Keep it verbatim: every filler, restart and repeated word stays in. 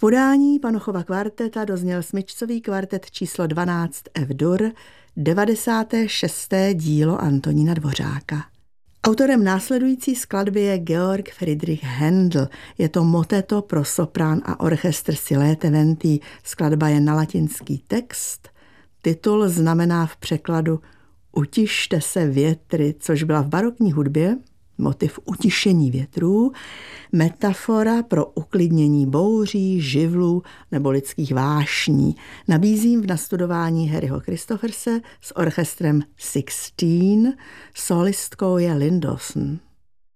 podání Panochova kvarteta dozněl smyčcový kvartet číslo dvanáct F-dur, devadesáté šesté dílo Antonína Dvořáka. Autorem následující skladby je Georg Friedrich Händel. Je to moteto pro soprán a orchestr Silete Venti. Skladba je na latinský text. Titul znamená v překladu Utište se větry, což byla v barokní hudbě motiv utišení větrů, metafora pro uklidnění bouří, živlů nebo lidských vášní. Nabízím v nastudování Harryho Christopherse s orchestrem Sixteen, solistkou je Lynn Dawson.